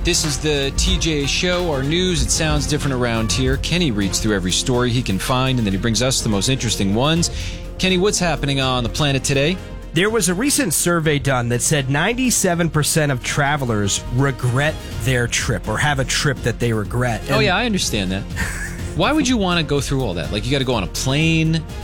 This is the TJ Show, our news. It sounds different around here. Kenny reads through every story he can find, and then he brings us the most interesting ones. Kenny, what's happening on the planet today? There was a recent survey done that said 97% of travelers regret their trip or have a trip that they regret. Oh, yeah, I understand that. Why would you want to go through all that? Like, you got to go on a plane?